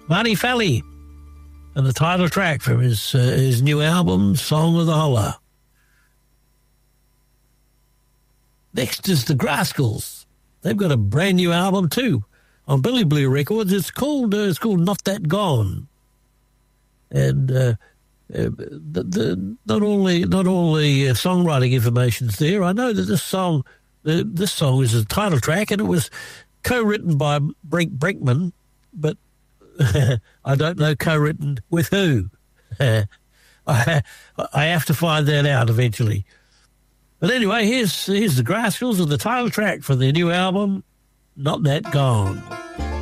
Marty Fally, and the title track from his new album, Song of the Holler. Next is the Grascals. They've got a brand new album too on Billy Blue Records. It's called Not That Gone. And not all the songwriting information's there. I know that this song is a title track, and it was co-written by Brink Brinkman, but I don't know co-written with who. I have to find that out eventually. But anyway, here's the Grascals and the title track for their new album, Not That Gone.